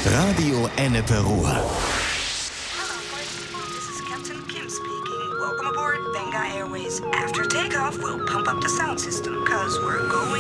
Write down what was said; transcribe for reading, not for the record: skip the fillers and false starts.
Radio Ennepe Ruhr. Hello, this is Captain Kim speaking. Welcome aboard Benga Airways. After takeoff, we'll pump up the sound system, cause we're going